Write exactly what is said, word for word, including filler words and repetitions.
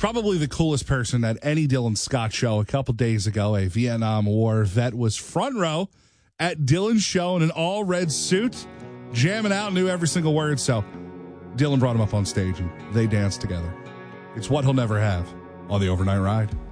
Probably the coolest person at any Dylan Scott show. A couple days ago, a Vietnam War vet was front row at Dylan's show in an all red suit, jamming out, knew every single word. So Dylan brought him up on stage and they danced together. It's what he'll never have on the Overnight Ride.